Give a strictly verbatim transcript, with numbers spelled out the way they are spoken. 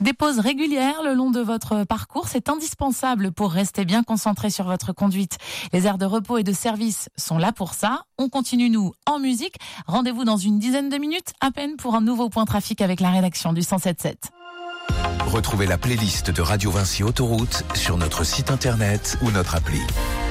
Des pauses régulières le long de votre parcours, c'est indispensable pour rester bien concentré sur votre conduite. Les aires de repos et de service sont là pour ça. On continue, nous, en musique. Rendez-vous dans une dizaine de minutes, à peine, pour un nouveau point trafic avec la rédaction du cent sept sept. Retrouvez la playlist de Radio Vinci Autoroute sur notre site internet ou notre appli.